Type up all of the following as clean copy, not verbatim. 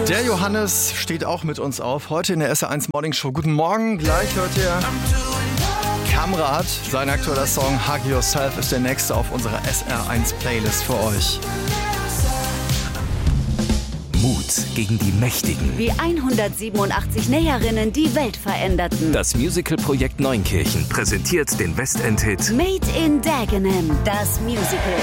Der Johannes steht auch mit uns auf, heute in der SR1 Morning Show. Guten Morgen, gleich hört ihr Kamrat. Sein aktueller Song Hug Yourself ist der nächste auf unserer SR1 Playlist für euch. Mut gegen die Mächtigen. Wie 187 Näherinnen die Welt veränderten. Das Musical-Projekt Neunkirchen präsentiert den Westend-Hit Made in Dagenham, das Musical.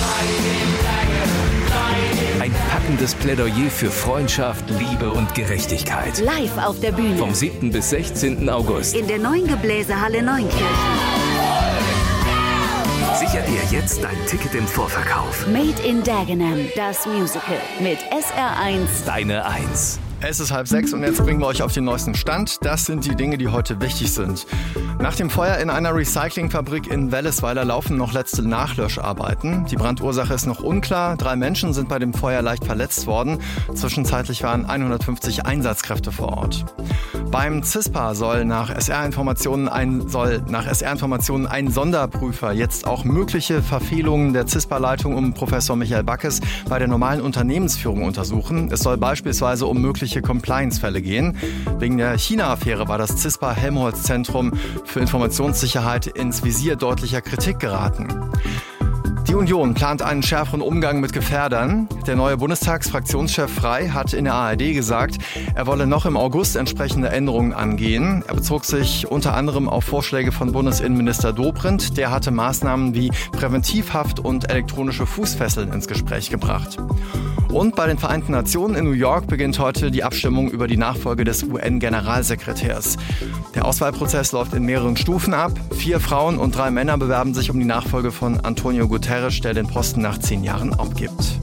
Ein packendes Plädoyer für Freundschaft, Liebe und Gerechtigkeit. Live auf der Bühne. Vom 7. bis 16. August. In der neuen Gebläsehalle Neunkirchen. Sicher dir jetzt dein Ticket im Vorverkauf. Made in Dagenham, das Musical. Mit SR1. Deine 1. Es ist 5:30 und jetzt bringen wir euch auf den neuesten Stand. Das sind die Dinge, die heute wichtig sind. Nach dem Feuer in einer Recyclingfabrik in Wellesweiler laufen noch letzte Nachlöscharbeiten. Die Brandursache ist noch unklar. 3 Menschen sind bei dem Feuer leicht verletzt worden. Zwischenzeitlich waren 150 Einsatzkräfte vor Ort. Beim CISPA soll nach SR-Informationen ein Sonderprüfer jetzt auch mögliche Verfehlungen der CISPA-Leitung um Professor Michael Backes bei der normalen Unternehmensführung untersuchen. Es soll beispielsweise um mögliche Compliance-Fälle gehen. Wegen der China-Affäre war das CISPA-Helmholtz-Zentrum für Informationssicherheit ins Visier deutlicher Kritik geraten. Die Union plant einen schärferen Umgang mit Gefährdern. Der neue Bundestagsfraktionschef Frey hat in der ARD gesagt, er wolle noch im August entsprechende Änderungen angehen. Er bezog sich unter anderem auf Vorschläge von Bundesinnenminister Dobrindt. Der hatte Maßnahmen wie Präventivhaft und elektronische Fußfesseln ins Gespräch gebracht. Und bei den Vereinten Nationen in New York beginnt heute die Abstimmung über die Nachfolge des UN-Generalsekretärs. Der Auswahlprozess läuft in mehreren Stufen ab. 4 Frauen und 3 Männer bewerben sich um die Nachfolge von Antonio Guterres, der den Posten nach 10 Jahren abgibt.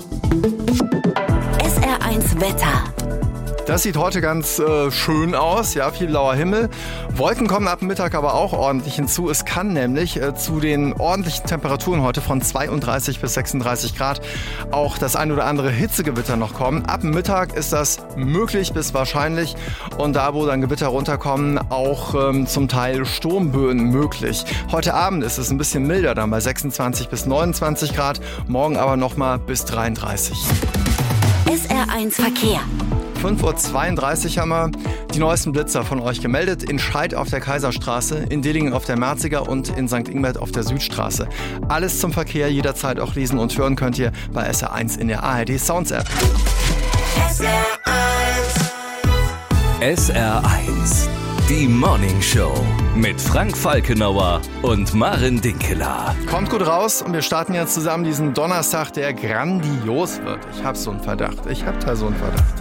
SR1 Wetter. Das sieht heute ganz schön aus, ja, viel blauer Himmel. Wolken kommen ab Mittag aber auch ordentlich hinzu. Es kann nämlich zu den ordentlichen Temperaturen heute von 32 bis 36 Grad auch das ein oder andere Hitzegewitter noch kommen. Ab Mittag ist das möglich bis wahrscheinlich und da, wo dann Gewitter runterkommen, auch zum Teil Sturmböen möglich. Heute Abend ist es ein bisschen milder dann bei 26 bis 29 Grad, morgen aber nochmal bis 33. SR1 Verkehr. 5:32 Uhr haben wir die neuesten Blitzer von euch gemeldet. In Scheid auf der Kaiserstraße, in Dillingen auf der Merziger und in St. Ingbert auf der Südstraße. Alles zum Verkehr, jederzeit auch lesen und hören könnt ihr bei SR1 in der ARD Sounds App. SR1. Die Morning Show mit Frank Falkenauer und Maren Dinkeler. Kommt gut raus und wir starten jetzt zusammen diesen Donnerstag, der grandios wird. Ich hab da so einen Verdacht.